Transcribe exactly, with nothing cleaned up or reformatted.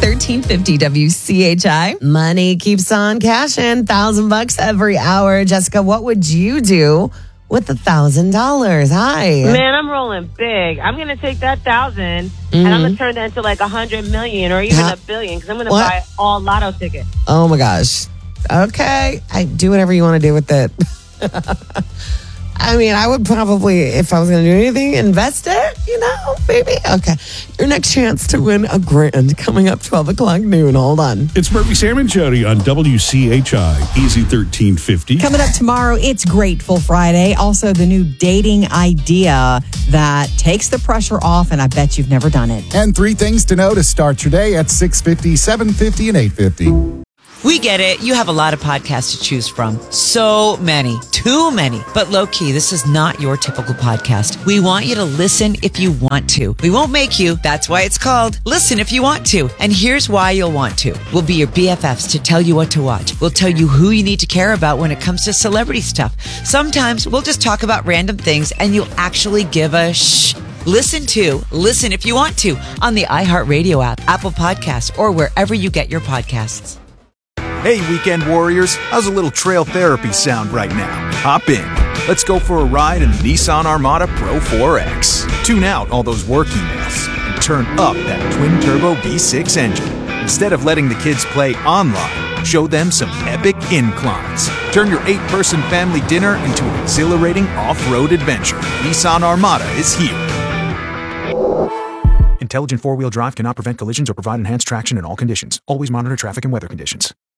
thirteen fifty W C H I. Money keeps on cashing. Thousand bucks every hour. Jessica, what would you do with a thousand dollars? Hi. Man, I'm rolling big. I'm going to take that thousand mm-hmm. and I'm going to turn that into like a hundred million or even huh? a billion because I'm going to buy all lotto tickets. Oh my gosh. Okay. I do whatever you want to do with it. I mean, I would probably, if I was going to do anything, invest it, you know, maybe. Okay. Your next chance to win a grand coming up twelve o'clock noon. Hold on. It's Murphy, Sam, and Jody on W C H I, Easy thirteen fifty. Coming up tomorrow, it's Grateful Friday. Also, the new dating idea that takes the pressure off, and I bet you've never done it. And three things to know to start your day at six fifty, seven fifty, and eight fifty. We get it. You have a lot of podcasts to choose from. So many. Too many. But low-key, this is not your typical podcast. We want you to listen if you want to. We won't make you. That's why it's called Listen If You Want To. And here's why you'll want to. We'll be your B F Fs to tell you what to watch. We'll tell you who you need to care about when it comes to celebrity stuff. Sometimes we'll just talk about random things and you'll actually give a shh. Listen to Listen If You Want To on the iHeartRadio app, Apple Podcasts, or wherever you get your podcasts. Hey, weekend warriors, how's a little trail therapy sound right now? Hop in. Let's go for a ride in the Nissan Armada Pro four X. Tune out all those work emails and turn up that twin-turbo V six engine. Instead of letting the kids play online, show them some epic inclines. Turn your eight-person family dinner into an exhilarating off-road adventure. Nissan Armada is here. Intelligent four-wheel drive cannot prevent collisions or provide enhanced traction in all conditions. Always monitor traffic and weather conditions.